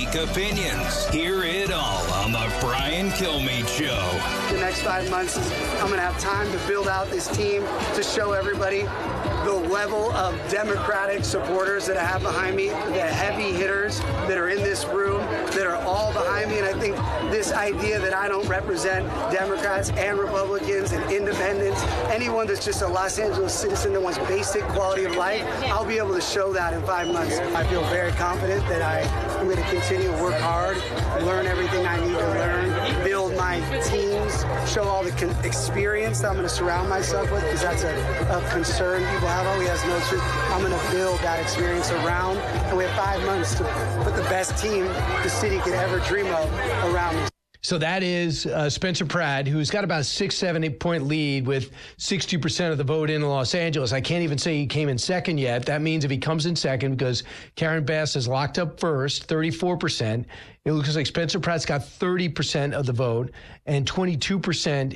unique opinions. Hear it all on the Brian Kilmeade Show. The next 5 months, I'm going to have time to build out this team to show everybody the level of Democratic supporters that I have behind me, the heavy hitters that are in this room, that are all behind me. And I think this idea that I don't represent Democrats and Republicans and independents, anyone that's just a Los Angeles citizen that wants basic quality of life, I'll be able to show that in 5 months. I feel very confident that I'm going to continue to work hard, learn everything I need to learn, build my teams, show all the experience that I'm going to surround myself with, because that's a concern people have. Oh, he has no truth. I'm going to build that experience around, and we have 5 months to put the best team the city could ever dream of around me. So that is Spencer Pratt, who's got about a 6-7 point lead with 60% of the vote in Los Angeles. I can't even say he came in second yet. That means if he comes in second, because Karen Bass is locked up first, 34%. It looks like Spencer Pratt's got 30% of the vote, and 22%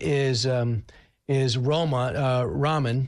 is Raman.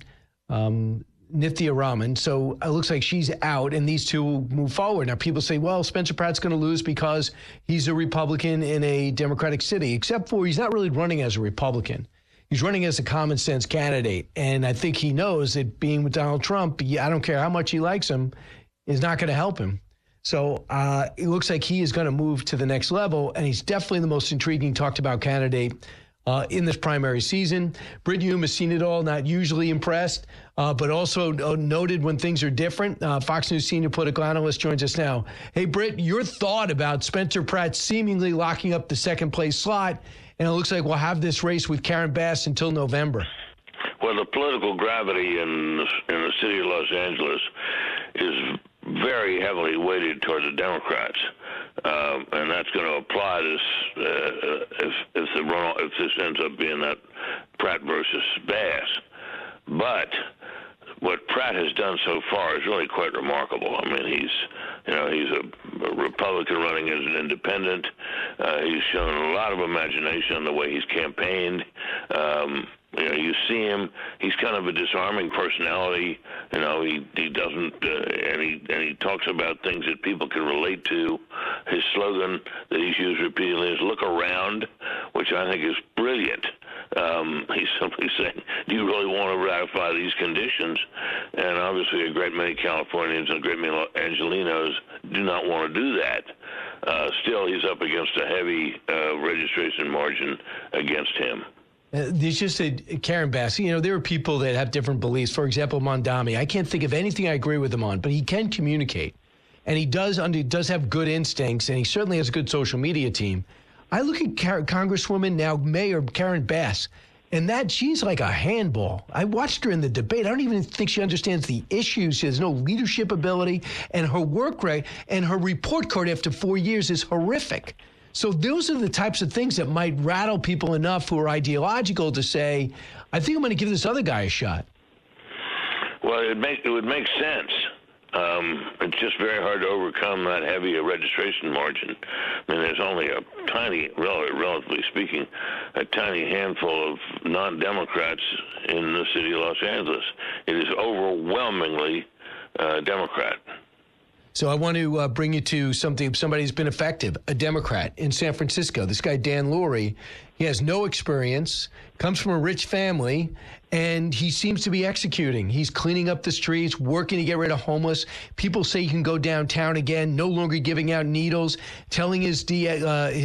Nithya Raman. So it looks like she's out, and these two will move forward. Now, people say, well, Spencer Pratt's going to lose because he's a Republican in a Democratic city, except for he's not really running as a Republican. He's running as a common sense candidate. And I think he knows that being with Donald Trump, I don't care how much he likes him, is not going to help him. So it looks like he is going to move to the next level, and he's definitely the most intriguing talked about candidate in this primary season. Brit Hume has seen it all, not usually impressed, but also noted when things are different. Fox News senior political analyst joins us now. Hey, Brit, your thought about Spencer Pratt seemingly locking up the second place slot, and it looks like we'll have this race with Karen Bass until November. Well, the political gravity in the city of Los Angeles is very heavily weighted toward the Democrats. And that's going to apply if this ends up being that Pratt versus Bass. But what Pratt has done so far is really quite remarkable. I mean, he's a Republican running as an independent. He's shown a lot of imagination in the way he's campaigned. You see him; he's kind of a disarming personality. He doesn't, and he talks about things that people can relate to. His slogan that he's used repeatedly is "Look around," which I think is brilliant. He's simply saying, do you really want to ratify these conditions? And obviously a great many Californians and a great many Angelenos do not want to do that. Still, he's up against a heavy registration margin against him. There's just Karen Bass. There are people that have different beliefs. For example, Mondami. I can't think of anything I agree with him on, but he can communicate. And he does have good instincts, and he certainly has a good social media team. I look at Congresswoman, now Mayor Karen Bass, and she's like a handball. I watched her in the debate. I don't even think she understands the issues. She has no leadership ability, and her work rate and her report card after 4 years is horrific. So those are the types of things that might rattle people enough who are ideological to say, I think I'm going to give this other guy a shot. Well, it would make sense. It's just very hard to overcome that heavy registration margin. I mean, there's only a tiny, relatively speaking, a tiny handful of non-Democrats in the city of Los Angeles. It is overwhelmingly Democrat. So I want to bring you to somebody who's been effective, a Democrat in San Francisco. This guy, Dan Lurie, he has no experience, comes from a rich family, and he seems to be executing. He's cleaning up the streets, working to get rid of homeless. People say he can go downtown again, no longer giving out needles, telling his DA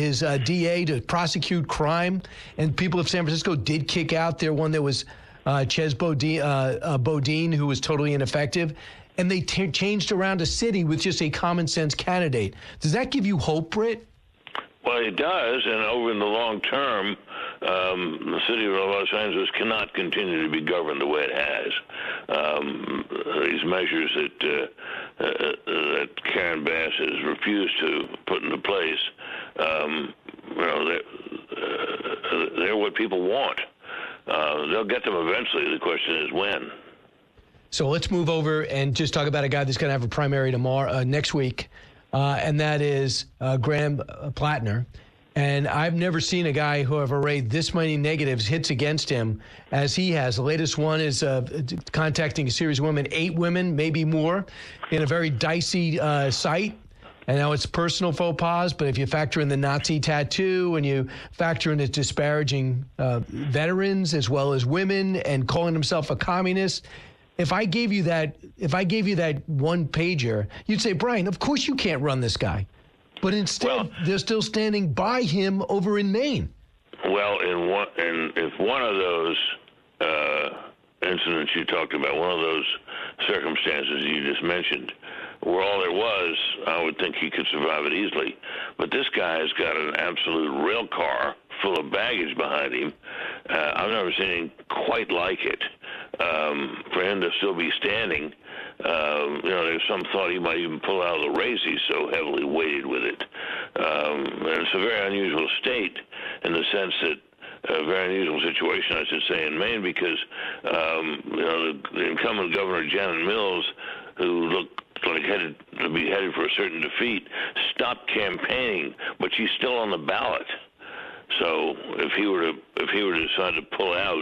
to prosecute crime. And people of San Francisco did kick out their one that was Ches Bodine, who was totally ineffective. And they changed around a city with just a common sense candidate. Does that give you hope, Britt? Well, it does, and over in the long term, the city of Los Angeles cannot continue to be governed the way it has. These measures that Karen Bass has refused to put into place, they're what people want. They'll get them eventually. The question is when. So let's move over and just talk about a guy that's going to have a primary next week, and that is Graham Plattner. And I've never seen a guy who have arrayed this many negatives hits against him as he has. The latest one is contacting a series of women, 8 women, maybe more, in a very dicey site. And now it's personal faux pas, but if you factor in the Nazi tattoo and you factor in his disparaging veterans as well as women and calling himself a communist, if I gave you that one pager, you'd say, Brian, of course you can't run this guy. But instead, they're still standing by him over in Maine. Well, if one of those incidents you talked about, one of those circumstances you just mentioned, where all there was, I would think he could survive it easily. But this guy has got an absolute rail car full of baggage behind him. I've never seen anything quite like it. For him to still be standing, there's some thought he might even pull out of the race. He's so heavily weighted with it. And it's a very unusual state in the sense that a very unusual situation, I should say, in Maine, because the incumbent governor, Janet Mills, who looked like headed for a certain defeat, stopped campaigning, but she's still on the ballot. So if he were to decide to pull out,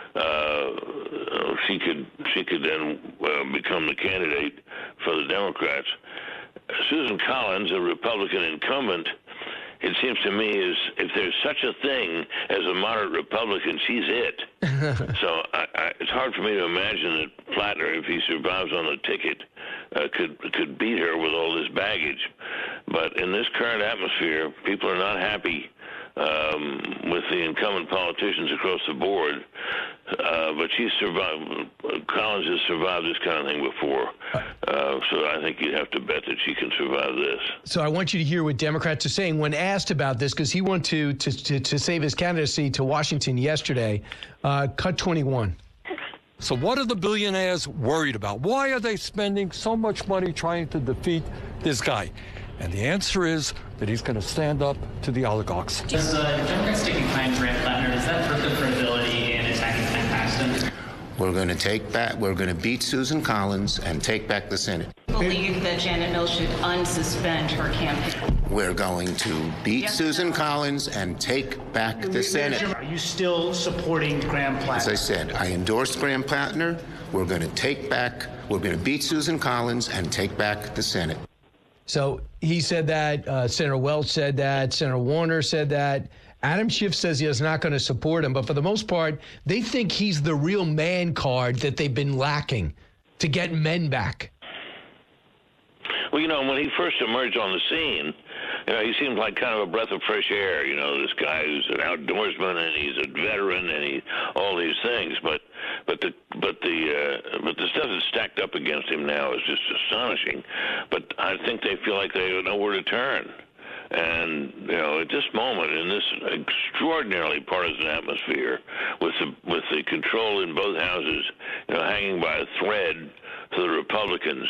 she could then become the candidate for the Democrats. Susan Collins, a Republican incumbent, it seems to me is if there's such a thing as a moderate Republican, she's it. So it's hard for me to imagine that Plattner, if he survives on the ticket, could beat her with all this baggage. But in this current atmosphere, people are not happy with the incumbent politicians across the board. But she's survived. Collins has survived this kind of thing before. So I think you'd have to bet that she can survive this. So I want you to hear what Democrats are saying when asked about this, because he wanted to save his candidacy to Washington yesterday. Cut 21. So what are the billionaires worried about? Why are they spending so much money trying to defeat this guy? And the answer is that he's going to stand up to the oligarchs. Does Democrats sticking behind Grant Plattner, is that proof of credibility in attacking Ken Paxton? We're going to beat Susan Collins and take back the Senate. Believe that Janet Mills should unsuspend her campaign. We're going to beat Susan Collins and take back the Senate. Are you still supporting Graham Plattner? As I said, I endorse Graham Plattner. We're going to beat Susan Collins and take back the Senate. So he said that, Senator Welch said that, Senator Warner said that. Adam Schiff says he is not going to support him, but for the most part, they think he's the real man card that they've been lacking to get men back. Well, when he first emerged on the scene, he seemed like kind of a breath of fresh air. This guy who's an outdoorsman and he's a veteran and all these things. But the stuff that's stacked up against him now is just astonishing. But I think they feel like they don't know where to turn. And at this moment, in this extraordinarily partisan atmosphere, with the control in both houses, hanging by a thread to the Republicans,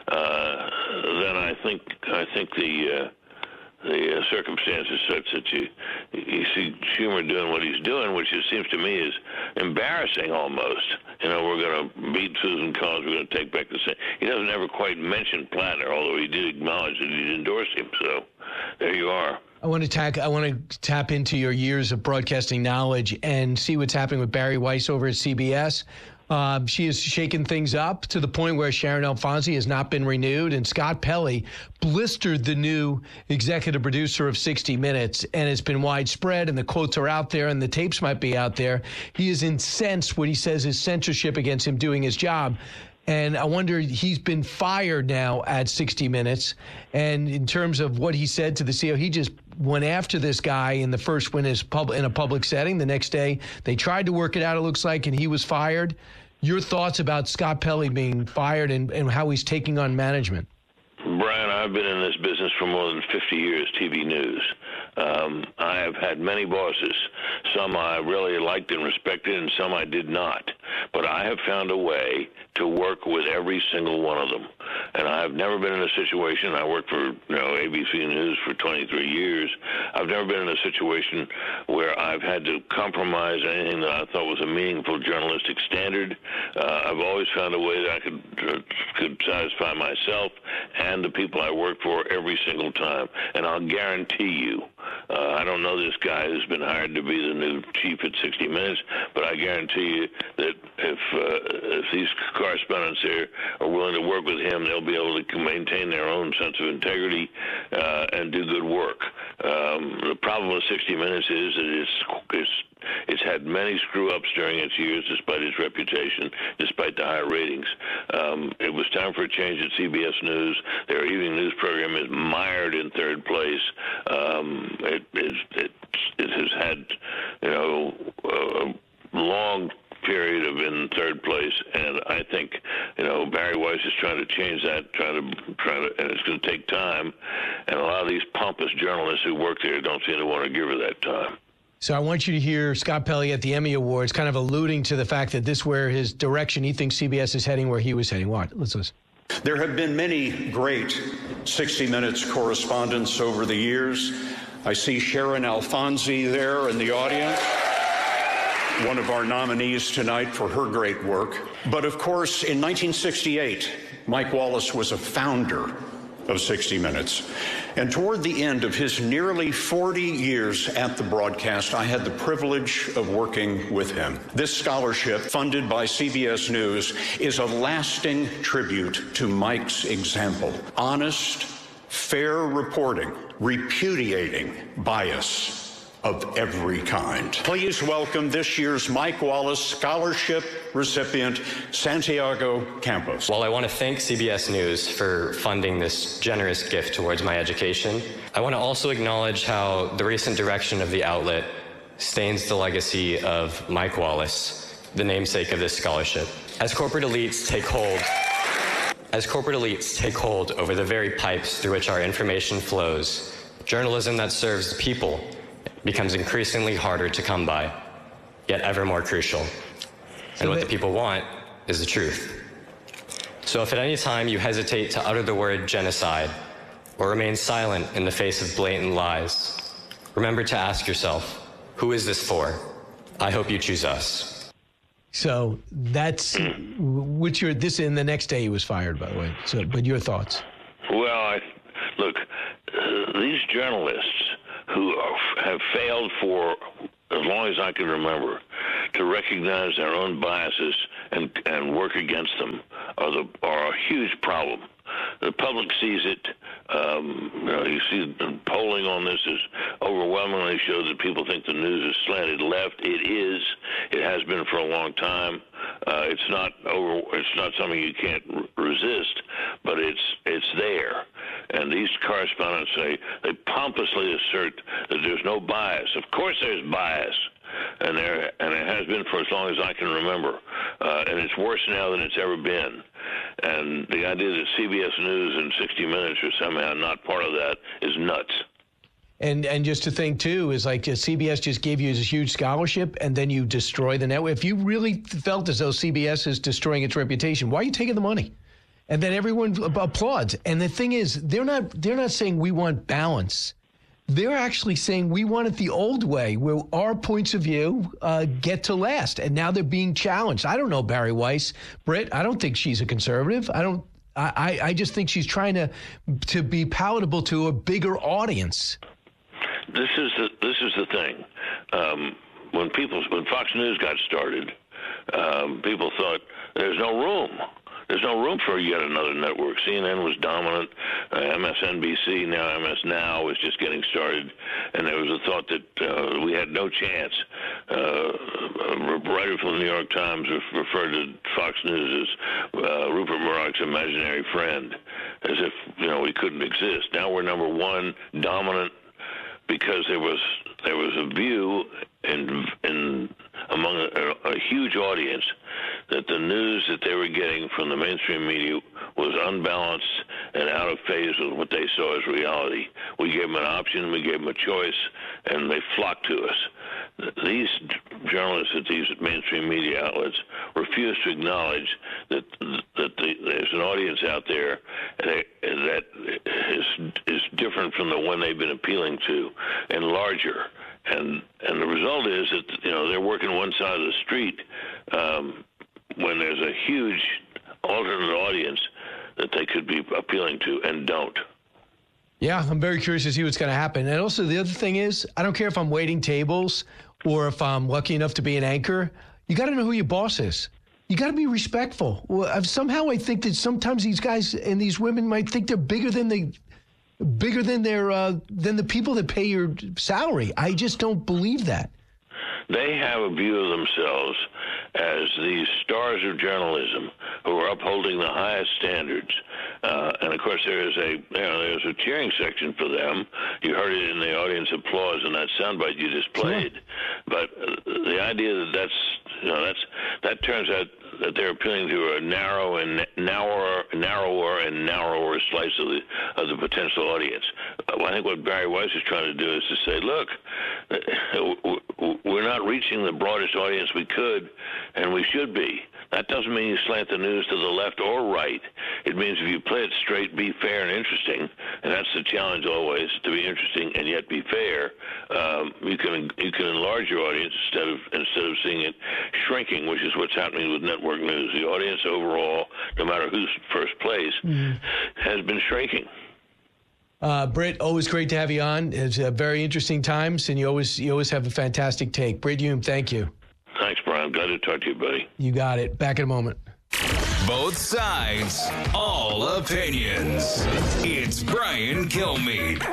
then I think the circumstances such that you see Schumer doing what he's doing, which it seems to me is embarrassing almost. We're going to beat Susan Collins. We're going to take back the Senate. He doesn't ever quite mention Plattner, although he did acknowledge that he'd endorse him. So there you are. I want to tap into your years of broadcasting knowledge and see what's happening with Barry Weiss over at CBS. She has shaken things up to the point where Sharon Alfonsi has not been renewed, and Scott Pelley blistered the new executive producer of 60 Minutes, and it's been widespread, and the quotes are out there, and the tapes might be out there. He is incensed what he says is censorship against him doing his job. And I wonder, he's been fired now at 60 Minutes. And in terms of what he said to the CEO, he just went after this guy in the first win in a public setting. The next day, they tried to work it out, it looks like, and he was fired. Your thoughts about Scott Pelley being fired and how he's taking on management? Brian, I've been in this business for more than 50 years, TV news. I have had many bosses. Some I really liked and respected, and some I did not. But I have found a way to work with every single one of them. And I have never been in a situation, I worked for ABC News for 23 years. I've never been in a situation where I've had to compromise anything that I thought was a meaningful journalistic standard. I've always found a way that I could satisfy myself and the people I work for every single time. And I'll guarantee you I don't know this guy who's been hired to be the new chief at 60 Minutes, but I guarantee you that if these correspondents here are willing to work with him, they'll be able to maintain their own sense of integrity and do good work. The problem with 60 Minutes is that it's had many screw-ups during its years, despite its reputation, despite the high ratings. It was time for a change at CBS News. Their evening news program is mired in third place. It has had, a long period of in third place, and I think, Barry Weiss is trying to change that, and it's going to take time. And a lot of these pompous journalists who work there don't seem to want to give her that time. So I want you to hear Scott Pelley at the Emmy Awards kind of alluding to the fact that this is where his direction, he thinks CBS is heading where he was heading. What? Let's listen. There have been many great 60 Minutes correspondents over the years. I see Sharon Alfonsi there in the audience, one of our nominees tonight for her great work. But of course, in 1968, Mike Wallace was a founder of 60 Minutes. And toward the end of his nearly 40 years at the broadcast, I had the privilege of working with him. This scholarship, funded by CBS News, is a lasting tribute to Mike's example. Honest, fair reporting, repudiating bias of every kind. Please welcome this year's Mike Wallace Scholarship recipient, Santiago Campos. While I want to thank CBS News for funding this generous gift towards my education, I want to also acknowledge how the recent direction of the outlet stains the legacy of Mike Wallace, the namesake of this scholarship. As corporate elites take hold over the very pipes through which our information flows, journalism that serves the people becomes increasingly harder to come by, yet ever more crucial. And what the people want is the truth. So if at any time you hesitate to utter the word genocide or remain silent in the face of blatant lies, remember to ask yourself, who is this for? I hope you choose us. So that's which you're this in the next day he was fired, by the way. So, but your thoughts? Well, look, these journalists who have failed for as long as I can remember to recognize their own biases and work against them are a huge problem. The public sees it. You see the polling on this is overwhelmingly shows that people think the news is slanted left. It is. It has been for a long time. It's not something you can't resist, but it's there. And these correspondents they pompously assert that there's no bias. Of course, there's bias, and it has been for as long as I can remember. And it's worse now than it's ever been. And the idea that CBS News and 60 Minutes are somehow not part of that is nuts. And just to think, too, is like CBS just gave you this huge scholarship and then you destroy the network. If you really felt as though CBS is destroying its reputation, why are you taking the money? And then everyone applauds. And the thing is, they're not saying we want balance. They're actually saying we want it the old way, where our points of view get to last. And now they're being challenged. I don't know Barry Weiss. Britt, I don't think she's a conservative. I just think she's trying to be palatable to a bigger audience. This is the thing. When Fox News got started, people thought there's no room. There's no room for yet another network. CNN was dominant. MSNBC, now MS Now, was just getting started. And there was a thought that we had no chance. A writer from the New York Times referred to Fox News as Rupert Murdoch's imaginary friend, as if we couldn't exist. Now we're number one, dominant, because there was a view among a huge audience that the news that they were getting from the mainstream media was unbalanced and out of phase with what they saw as reality. We gave them an option, we gave them a choice, and they flocked to us. These journalists at these mainstream media outlets refuse to acknowledge that there's an audience out there that is different from the one they've been appealing to and larger. And the result is that they're working one side of the street when there's a huge alternate audience that they could be appealing to and don't. Yeah, I'm very curious to see what's going to happen. And also, the other thing is, I don't care if I'm waiting tables or if I'm lucky enough to be an anchor. You got to know who your boss is. You got to be respectful. Well, somehow I think that sometimes these guys and these women might think they're bigger than the people that pay your salary. I just don't believe that. They have a view of themselves as these stars of journalism who are upholding the highest standards. And of course, there's a cheering section for them. You heard it in the audience applause in that soundbite you just played. Sure. But the idea that turns out that they're appealing to a narrower and narrower slice of the potential audience. I think what Barry Weiss is trying to do is to say, look, we're not reaching the broadest audience we could, and we should be. That doesn't mean you slant the news to the left or right. It means if you play it straight, be fair and interesting, and that's the challenge always, to be interesting and yet be fair. You can enlarge your audience instead of seeing it shrinking, which is what's happening with network news. The audience overall, no matter who's first place, has been shrinking. Britt, always great to have you on. It's very interesting times, and you always have a fantastic take. Britt Hume, thank you. Thanks, Brian. Glad to talk to you, buddy. You got it. Back in a moment. Both sides, all opinions. It's Brian Kilmeade.